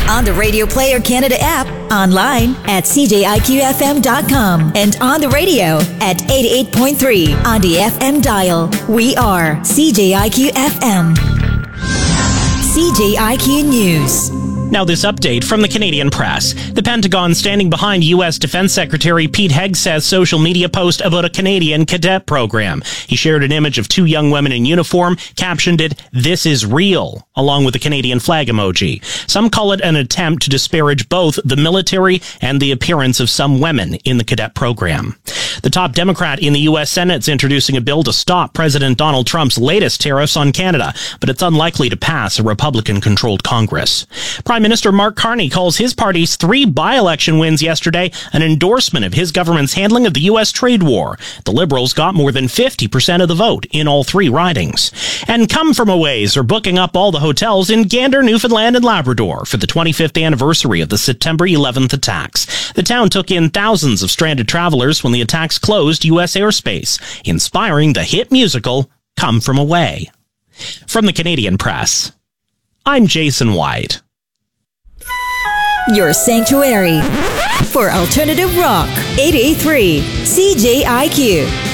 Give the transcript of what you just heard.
On the Radio Player Canada app, online at cjiqfm.com, and on the radio at 88.3 on the FM dial. We are CJIQ FM. CJIQ News. Now this update from the Canadian Press. The Pentagon standing behind U.S. Defense Secretary Pete Hegseth's social media post about a Canadian cadet program. He shared an image of two young women in uniform, captioned it, "This is real," along with the Canadian flag emoji. Some call it an attempt to disparage both the military and the appearance of some women in the cadet program. The top Democrat in the U.S. Senate is introducing a bill to stop President Donald Trump's latest tariffs on Canada, but it's unlikely to pass a Republican-controlled Congress. Prime Minister Mark Carney calls his party's 3 by-election wins yesterday an endorsement of his government's handling of the U.S. trade war. The Liberals got more than 50% of the vote in all 3 ridings. And Come From Aways are booking up all the hotels in Gander, Newfoundland and Labrador for the 25th anniversary of the September 11th attacks. The town took in thousands of stranded travelers when the attacks closed U.S. airspace, inspiring the hit musical Come From Away. From the Canadian Press, I'm Jason White. Your sanctuary for alternative rock. 88.3 CJIQ.